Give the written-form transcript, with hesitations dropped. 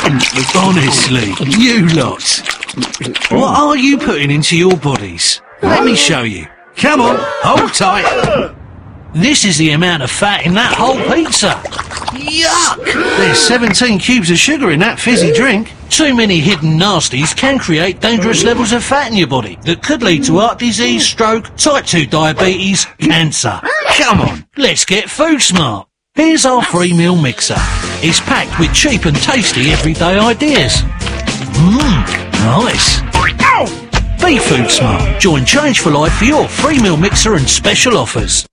Honestly, you lot. What are you putting into your bodies? Let me show you. Come on, hold tight. This is the amount of fat in that whole pizza. Yuck! There's 17 cubes of sugar in that fizzy drink. Too many hidden nasties can create dangerous levels of fat in your body that could lead to heart disease, stroke, type 2 diabetes, cancer. Come on, let's get food smart. Here's our free meal mixer. It's packed with cheap and tasty everyday ideas. Nice. Be food smart. Join Change for Life for your free meal mixer and special offers.